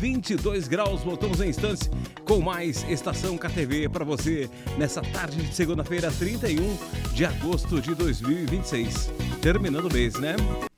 22 graus. Voltamos em instantes com mais Estação KTV para você nessa tarde de segunda-feira, 31 de agosto de 2026. Terminando o mês, né?